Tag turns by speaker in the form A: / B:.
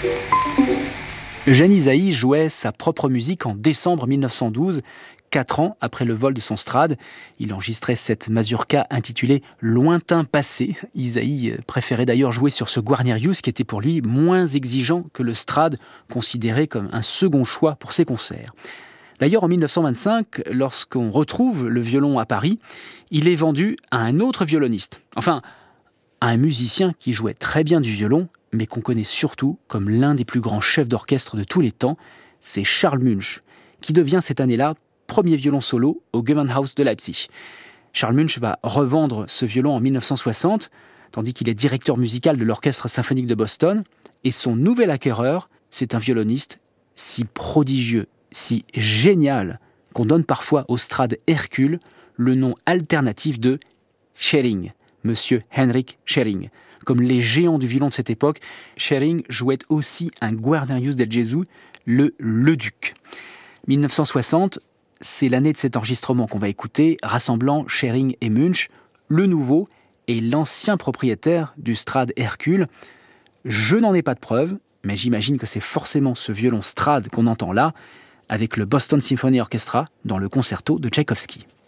A: Eugène Ysaÿe jouait sa propre musique en décembre 1912, 4 ans après le vol de son Strad. Il enregistrait cette mazurka intitulée « Lointain passé ». Ysaÿe préférait d'ailleurs jouer sur ce Guarnerius qui était pour lui moins exigeant que le Strad, considéré comme un second choix pour ses concerts. D'ailleurs, en 1925, lorsqu'on retrouve le violon à Paris, il est vendu à un autre violoniste. Enfin, à un musicien qui jouait très bien du violon, mais qu'on connaît surtout comme l'un des plus grands chefs d'orchestre de tous les temps, c'est Charles Munch, qui devient cette année-là premier violon solo au Gewandhaus de Leipzig. Charles Munch va revendre ce violon en 1960, tandis qu'il est directeur musical de l'Orchestre symphonique de Boston, et son nouvel acquéreur, c'est un violoniste si prodigieux, si génial, qu'on donne parfois au Strad Hercule le nom alternatif de Schering, Monsieur Henrik Schering. Comme les géants du violon de cette époque, Schering jouait aussi un Guarnerius del Gesù, le Leduc. 1960, c'est l'année de cet enregistrement qu'on va écouter, rassemblant Schering et Munch, le nouveau et l'ancien propriétaire du Strad Hercule. Je n'en ai pas de preuve, mais j'imagine que c'est forcément ce violon Strad qu'on entend là, avec le Boston Symphony Orchestra dans le concerto de Tchaïkovski.